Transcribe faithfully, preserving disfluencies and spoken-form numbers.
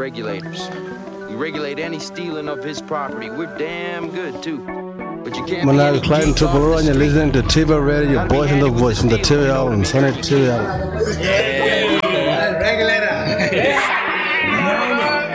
regulators. We regulate any stealing of his property. We're damn good, too. But you can't Mana be client to Bologna, and you're listening to T V Radio, your boys in the voice, in the T V L, and Sonic T V L. Yeah.